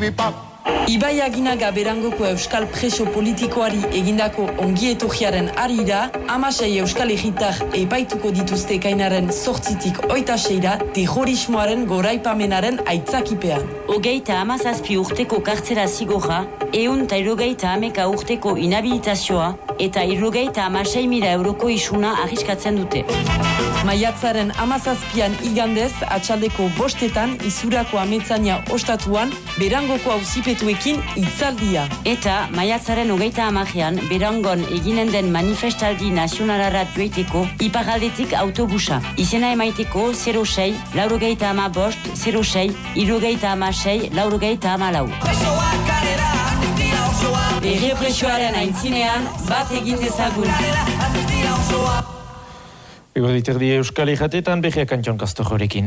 Ibai Aginaga Berangoko euskal preso politikoari egindako ongietorriaren harira, 16 euskal egitar epaituko dituzte ekainaren 8tik 26ra terrorismoaren goraipamenaren aitzakipean. 37 urteko kartzela zigorra, 150 urteko inhabilitazioa eta 76.000 euroko isuna arriskatzen dute. Maiatzaren 17an igandez, atxaldeko 5etan izurako ametzaina ostatuan, Berangoko auzipetuekin itzaldia. Eta maiatzaren 30an Berangon eginen den manifestaldi nazionalara joiteko iparaldetik autobusa. Izena emaiteko 06 95 06 76 94. Errepresioaren aintzinean bat egin dezagun. Ego diterdi Euskal Ijatetan behiak Antxon Kastojorekin.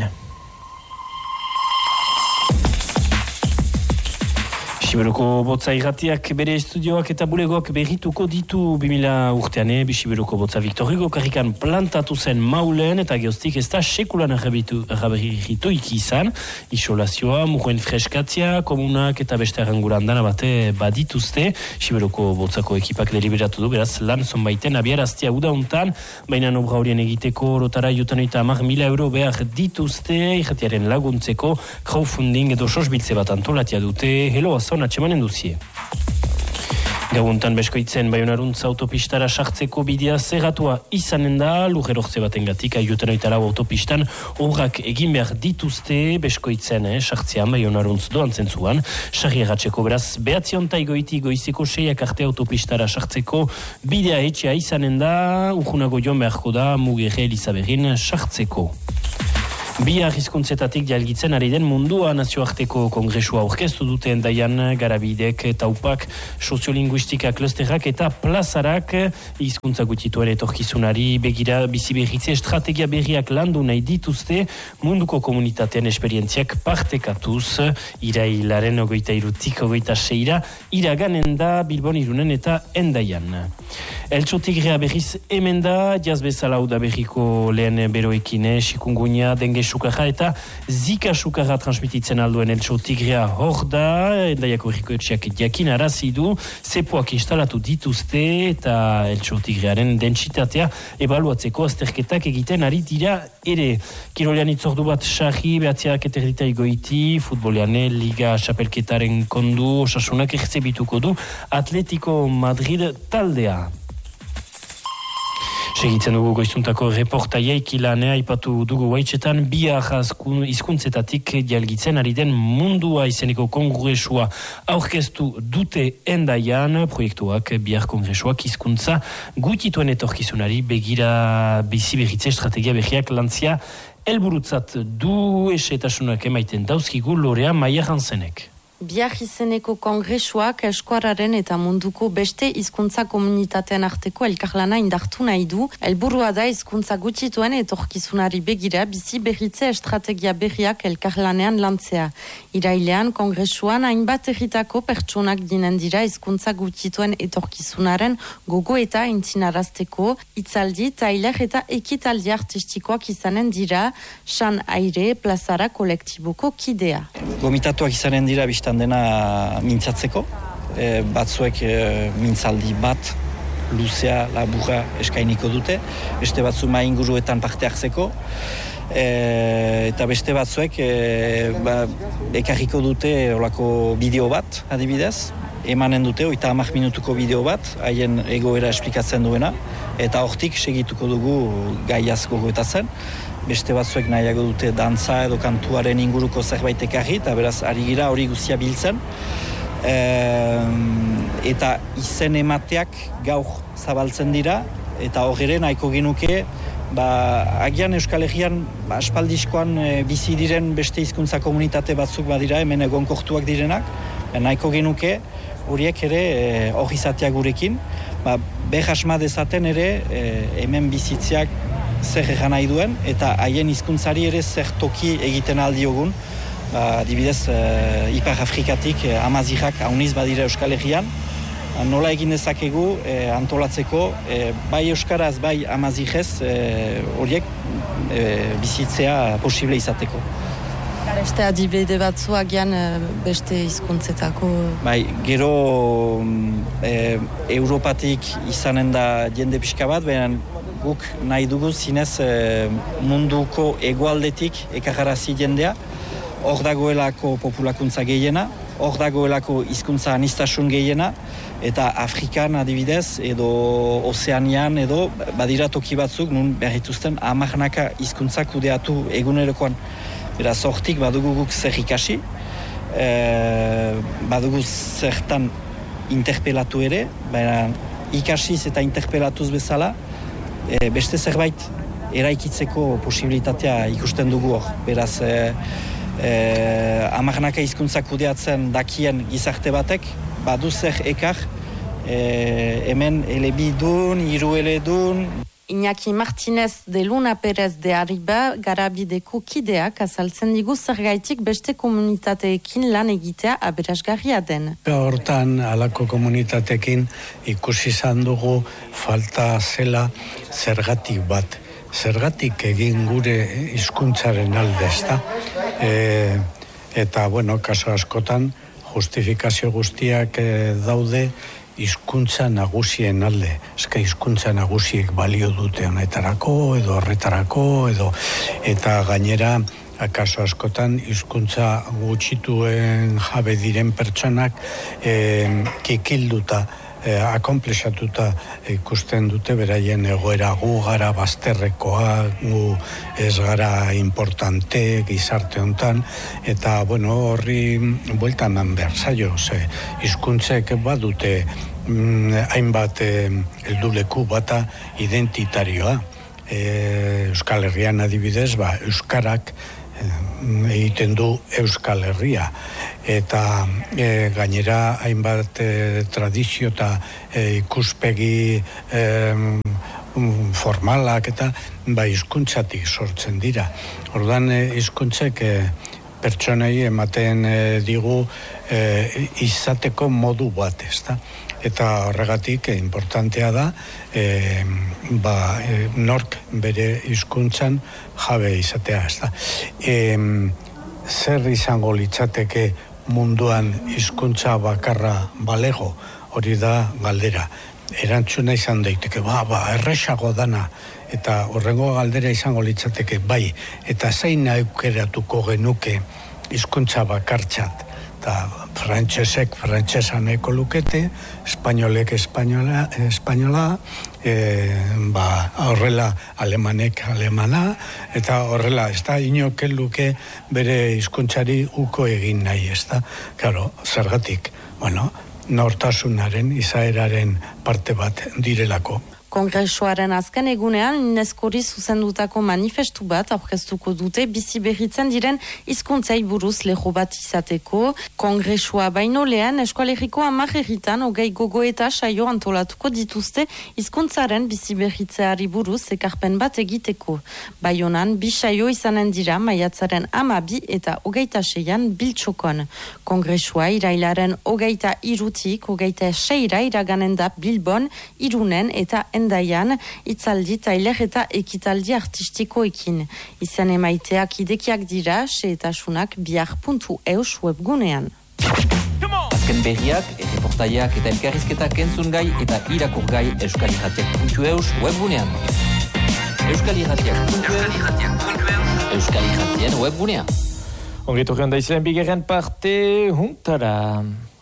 Siberoko botza irratiak bere estudioak eta bulegoak berrituko ditu 2000 urtean, Siberoko botza Victor Hugo karrikan plantatu zen maulen eta geostik ez da sekulan erraberritu izan, isolazioa, muruen freskatzia, komunak eta beste arrangurandan abate badituzte. Siberoko botzako ekipak deliberatu du, beraz lan zonbaiten abiaraztia udauntan, baina obra horien egiteko rotara jutan eta 10.000 euro behar dituzte, irratiaren laguntzeko crowdfunding edo sosbiltze bat antolatia dute. Hello, azon atxemanen duzie. Gauntan beskoitzen Baionaruntza autopistara sartzeko bidea zerratua izanen da, lujerortze batengatik aiutan oitalau autopistan obrak egin behar dituzte beskoitzen, sartzean Baionaruntz doan zentzuan, sarri erratxeko beraz behatzionta igoiti goizeko 6ak arte autopistara sartzeko bidea etxea izanen da, urgunago joan beharko da Mugerre Elizaberrin sartzeko. Bi arrizkuntzetatik jalgitzen ari den mundua nazioarteko kongresua aurkeztu dute endaian Garabidek, Taupak, soziolinguistika klusterrak eta plazarak hizkuntza gutituen etorkizunari begira biziberritze estrategia berriak landu nahi dituzte munduko komunitatean esperientziak partekatuz irailaren 23-tik 26ra iraganen da Bilbon, Irunen eta endaian. Eltxo Tigrea berriz hemen da, jaz bezala uda berriko lehen beroekin, chikungunya, denge sukarra eta zika sukarra transmititzen alduen Eltxo Tigrea hor da, endaiako erriko etxeak jakin arazidu, zepoak instalatu dituzte eta Eltxo Tigrearen dentsitatea ebaluatzeko azterketak egiten ari dira ere. Kirolean itzordu bat sarri, behatziak eterdita igoiti, futbolean Liga Xapelketaren kondu, osasunak erzebituko du Atletico Madrid taldea. Segitzen dugu goizuntako reportaiek ilanea ipatu dugu waitxetan bihar hizkuntzetatik jalgitzen ari den mundua izeneko kongresua aurkeztu dute endaian, proiektuak bihar kongresuak hizkuntza gutituen etorkizunari begira biziberritze estrategia behiak lantzia helburutzat du esetasunak emaiten dauzkigu Lorea Maia Hansenek. Bihar izeneko kongresuak eskuararen eta munduko beste hizkuntza komunitatean arteko elkarlana indartu nahi du. Helburua da hizkuntza gutxituen etorkizunari begira bizi berritze estrategia berriak elkarlanean lantzea. Irailean kongresuan hainbat herritako pertsonak dinen dira hizkuntza gutxituen etorkizunaren gogo eta intzinarazteko hitzaldi, tailer eta ekitaldi artistikoak izanen dira, San Aire plazara kolektiboko kidea. Gomitatuak izanen dira dena mintzatzeko, batzuek mintzaldi bat, luzea, laburra eskainiko dute, beste batzu inguruetan parte hartzeko, eta beste batzuek ekarriko dute olako bideo bat, adibidez, emanen dute, 30 minutuko bideo bat, haien egoera esplikatzen duena, eta hortik segituko dugu gaiaz gogoetatzen. Beste batzuek nahiago dute dantza edo kantuaren inguruko zerbait ekarri, eta beraz ari gira hori guztia biltzen. Eta izen emateak gaur zabaltzen dira, eta horre nahiko genuke, agian Euskal Herrian aspaldiskoan bizi diren beste hizkuntza komunitate batzuk badira, hemen egonkortuak direnak, nahiko genuke horiek ere hor izateak gurekin, behasma dezaten ere hemen bizitziak zer egan nahi duen, eta haien hizkuntzari ere zer toki egiten aldiogun. Adibidez, Ipar Afrikatik Amazigak hauniz badira Euskal Herrian, nola egin dezakegu antolatzeko, bai Euskaraz, bai Amazigez, horiek bizitzea posible izateko. Beste adibide batzuak gian beste hizkuntzetako. Bai, gero Europatik izanen da jende pixka bat, baina guk nahi dugu zinez munduko hegoaldetik ekarrarazi jendea, hor dagoelako populakuntza gehiena, hor dagoelako hizkuntza anistasun gehiena, eta Afrikan adibidez, edo Ozeanian, edo badira toki batzuk, nun berrituzten hamarnaka hizkuntza kudeatu egunerokoan. Beraz, hortik badugu guk zer ikasi, badugu zertan interpelatu ere, baina ikasiz eta interpelatuz bezala, beste zerbait eraikitzeko posibilitatea ikusten dugu hor. Beraz, hamarnaka hizkuntza kudeatzen dakien gizarte batek, badu zer ekar, hemen elebidun, hirueledun. Iñaki Martinez de Luna Perez de Arriba garabideko kideak azaltzen digu zergaitik beste komunitateekin lan egitea aberasgarria den. Hortan, alako komunitateekin ikusi izan dugu falta zela zergatik bat. Zergatik egin gure hizkuntzaren alde, ezta? Eta, bueno, kaso askotan, justifikazio guztiak daude hizkuntza nagusien alde. Eske hizkuntza nagusiek balio dute honetarako edo horretarako eta gainera akaso askotan hizkuntza gutxituen jabe diren pertsonak kikilduta akonplexatuta ikusten dute beraien egoera, gu gara bazterrekoa, gu ez gara importante gizarte hontan, eta bueno, horri bueltan man behar zaio, hizkuntzek badute hainbat helduleku bata identitarioa. Euskal Herrian adibidez, euskarak egiten du Euskal Herria eta gainera hainbat tradizio eta ikuspegi formalak eta hizkuntzatik sortzen dira. Orduan hizkuntzek pertsonei ematen digu izateko modu bat, ezta? Eta horregatik importantea da nork bere hizkuntzan jabe izatea, ezta? Zer izango litzateke munduan hizkuntza bakarra balego, hori da galdera. Erantzuna izan daiteke, erresago dana, eta horrengo galdera izango litzateke, bai, eta zein aukeratuko genuke hizkuntza bakartzat. Eta frantsesek frantsesaneko lukete, espainolek espainola, horrela alemanek alemana, eta horrela, ez da, inoke luke bere hizkuntzari uko egin nahi, ez da. Claro, zergatik, nortasunaren, izaeraren parte bat direlako. Kongresuaren azken egunean UNESCOri zuzendutako manifestu bat aurkeztuko dute bizi berritzen diren hizkuntzei buruz leho bat izateko. Kongresua baino lehen Eskualerriko 10 herritan hogei gogoeta saio antolatuko dituzte hizkuntzaren bizi berritzeari buruz ekarpen bat egiteko. Baionan 2 saio izanen dira maiatzaren 12 eta 26an Biltzokon. Kongresua irailaren 23tik 26ra iraganen da Bilbon, Irunen eta Endaian, itzaldi, tailer eta ekitaldi artistikoekin. Izan emaiteak idekiak dira, xehetasunak bihar.eus webgunean. Azken berriak, erreportaiak eta elkarrizketak entzun gai eta irakur gai euskalirratiak.eus webgunean. Euskalirratien webgunean. Ongetorrean da izan bigarren parte, huntara.